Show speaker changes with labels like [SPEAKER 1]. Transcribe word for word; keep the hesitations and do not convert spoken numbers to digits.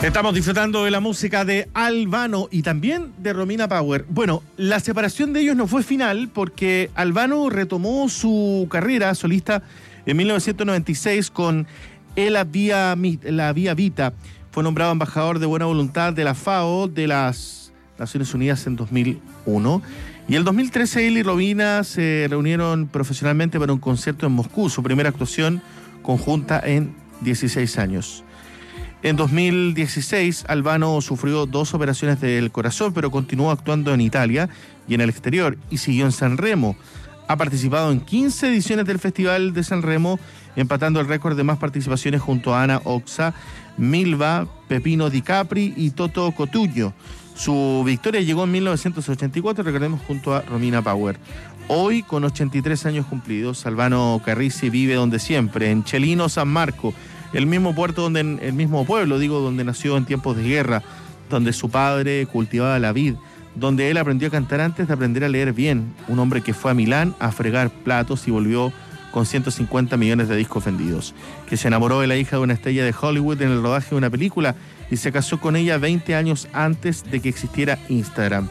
[SPEAKER 1] Estamos disfrutando de la música de Albano y también de Romina Power. Bueno, la separación de ellos no fue final porque Albano retomó su carrera solista en mil novecientos noventa y seis con La Vía, la Vía Vita. Fue nombrado embajador de buena voluntad de la FAO de las Naciones Unidas en dos mil uno. Y el dos mil trece él y Romina se reunieron profesionalmente para un concierto en Moscú, su primera actuación conjunta en dieciséis años. En dos mil dieciséis, Albano sufrió dos operaciones del corazón, pero continuó actuando en Italia y en el exterior y siguió en San Remo. Ha participado en quince ediciones del Festival de San Remo, empatando el récord de más participaciones junto a Ana Oxa, Milva, Pepino Di Capri y Toto Cotugno. Su victoria llegó en mil novecientos ochenta y cuatro, recordemos, junto a Romina Power. Hoy, con ochenta y tres años cumplidos, Albano Carrisi vive donde siempre, en Chelino, San Marco, el mismo puerto, donde el mismo pueblo, digo, donde nació en tiempos de guerra, donde su padre cultivaba la vid, donde él aprendió a cantar antes de aprender a leer bien. Un hombre que fue a Milán a fregar platos y volvió con ciento cincuenta millones de discos vendidos. Que se enamoró de la hija de una estrella de Hollywood en el rodaje de una película y se casó con ella veinte años antes de que existiera Instagram.